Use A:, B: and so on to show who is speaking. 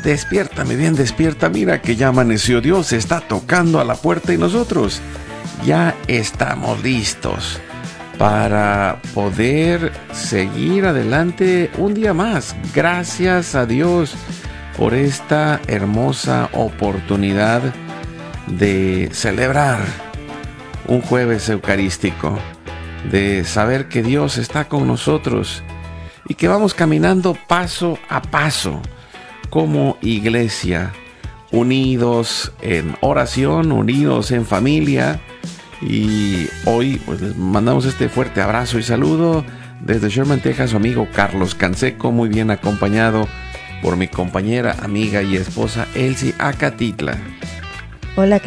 A: Despierta, mi bien, despierta. Mira que ya amaneció. Dios está tocando a la puerta y nosotros ya estamos listos para poder seguir adelante un día más. Gracias a Dios por esta hermosa oportunidad de celebrar un jueves eucarístico, de saber que Dios está con nosotros y que vamos caminando paso a paso como iglesia, unidos en oración, unidos en familia. Y hoy pues les mandamos este fuerte abrazo y saludo desde Sherman, Texas, su amigo Carlos Canseco, muy bien acompañado por mi compañera, amiga y esposa Elsie Acatitla.
B: Hola,